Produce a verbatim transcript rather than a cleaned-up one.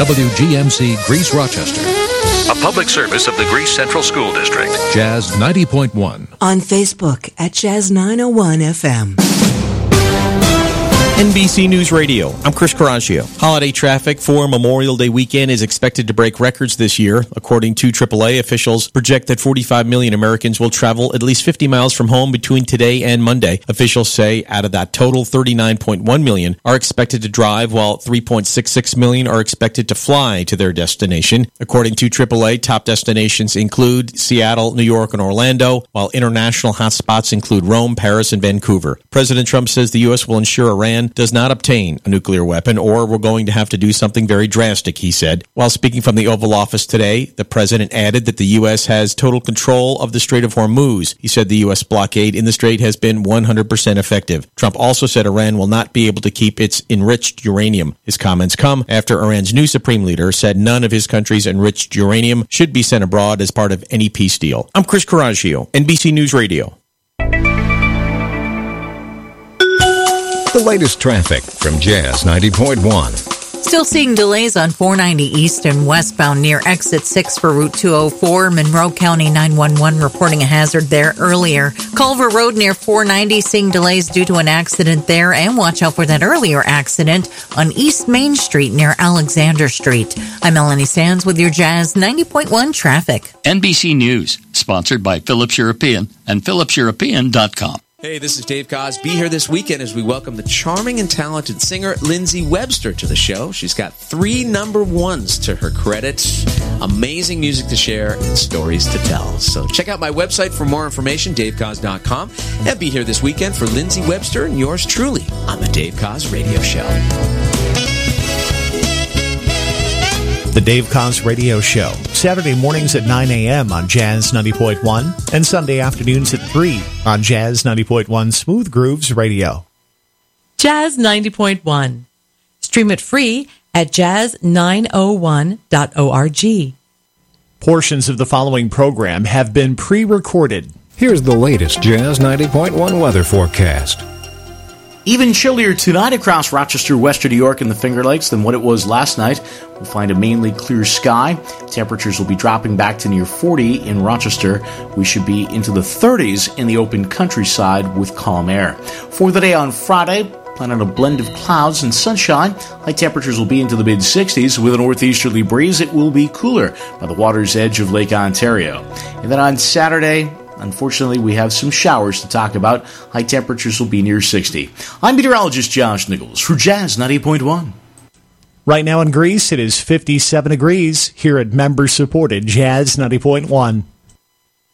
W G M C Greece Rochester. A public service of the Greece Central School District. Jazz ninety point one. On Facebook at Jazz nine oh one F M. N B C News Radio, I'm Chris Coraggio. Holiday traffic for Memorial Day weekend is expected to break records this year. According to triple A, officials project that forty-five million Americans will travel at least fifty miles from home between today and Monday. Officials say out of that total, thirty-nine point one million are expected to drive, while three point six six million are expected to fly to their destination. According to triple A, top destinations include Seattle, New York, and Orlando, while international hotspots include Rome, Paris, and Vancouver. President Trump says the U S will ensure Iran does not obtain a nuclear weapon, or we're going to have to do something very drastic, he said. While speaking from the Oval Office today, the president added that the U S has total control of the Strait of Hormuz. He said the U S blockade in the strait has been one hundred percent effective. Trump also said Iran will not be able to keep its enriched uranium. His comments come after Iran's new supreme leader said none of his country's enriched uranium should be sent abroad as part of any peace deal. I'm Chris Coraggio, N B C News Radio. The latest traffic from Jazz ninety point one. Still seeing delays on four ninety east and westbound near exit six for Route two oh four. Monroe County nine one one reporting a hazard there earlier. Culver Road near four ninety seeing delays due to an accident there, and watch out for that earlier accident on East Main Street near Alexander Street. I'm Melanie Sands with your Jazz ninety point one traffic. N B C News, sponsored by Phillips European and Phillips European dot com. Hey, this is Dave Koz. Be here this weekend as we welcome the charming and talented singer Lindsey Webster to the show. She's got three number ones to her credit, amazing music to share, and stories to tell. So check out my website for more information, dave koz dot com, and be here this weekend for Lindsey Webster and yours truly on the Dave Koz Radio Show. The Dave Koz Radio Show, Saturday mornings at nine a.m. on Jazz ninety point one and Sunday afternoons at three on Jazz ninety point one Smooth Grooves Radio. Jazz ninety point one. Stream it free at jazz nine oh one dot org. Portions of the following program have been pre-recorded. Here's the latest Jazz ninety point one weather forecast. Even chillier tonight across Rochester, Western New York, and the Finger Lakes than what it was last night. We'll find a mainly clear sky. Temperatures will be dropping back to near forty in Rochester. We should be into the thirties in the open countryside with calm air. For the day on Friday, plan on a blend of clouds and sunshine. High temperatures will be into the mid-sixties. With a northeasterly breeze, it will be cooler by the water's edge of Lake Ontario. And then on Saturday, unfortunately, we have some showers to talk about. High temperatures will be near sixty. I'm meteorologist Josh Nichols for Jazz ninety point one. Right now in Greece, it is fifty-seven degrees here at member-supported Jazz ninety point one.